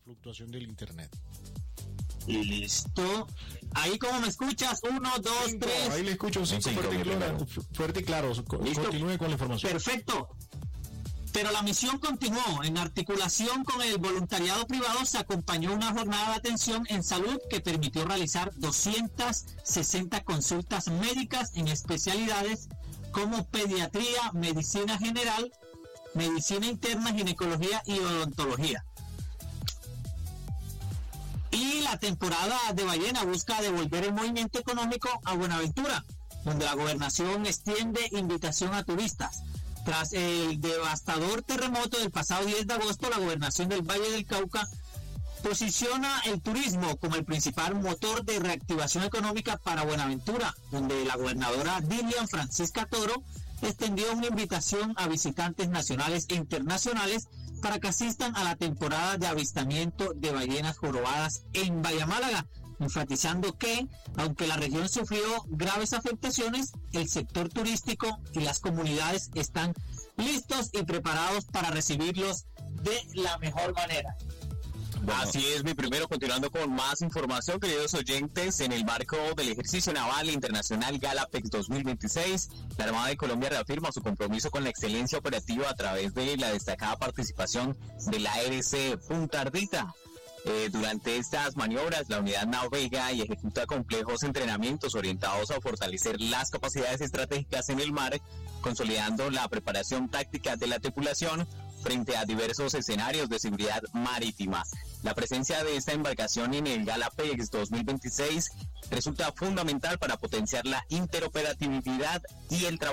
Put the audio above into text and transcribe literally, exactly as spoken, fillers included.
fluctuación del internet. Listo. Ahí como me escuchas, uno, dos, Cinco, tres. ahí le escucho cinco, Cinco, fuerte, y mi claro, fuerte y claro. ¿Listo? Continúe con la información. Perfecto. Pero la misión continuó. En articulación con el voluntariado privado se acompañó una jornada de atención en salud que permitió realizar doscientas sesenta consultas médicas en especialidades como pediatría, medicina general, medicina interna, ginecología y odontología. Y la temporada de ballena busca devolver el movimiento económico a Buenaventura, donde la gobernación extiende invitación a turistas. Tras el devastador terremoto del pasado diez de agosto, la gobernación del Valle del Cauca posiciona el turismo como el principal motor de reactivación económica para Buenaventura, donde la gobernadora Dilian Francisca Toro extendió una invitación a visitantes nacionales e internacionales para que asistan a la temporada de avistamiento de ballenas jorobadas en Bahía Málaga, enfatizando que, aunque la región sufrió graves afectaciones, el sector turístico y las comunidades están listos y preparados para recibirlos de la mejor manera. Bueno. Así es, mi primero, continuando con más información, queridos oyentes, en el marco del ejercicio naval internacional Galapex dos mil veintiséis, la Armada de Colombia reafirma su compromiso con la excelencia operativa a través de la destacada participación de la A R C Punta Ardita. Eh, durante estas maniobras, la unidad navega y ejecuta complejos entrenamientos orientados a fortalecer las capacidades estratégicas en el mar, consolidando la preparación táctica de la tripulación frente a diversos escenarios de seguridad marítima. La presencia de esta embarcación en el Galapex dos mil veintiséis resulta fundamental para potenciar la interoperatividad y el trabajo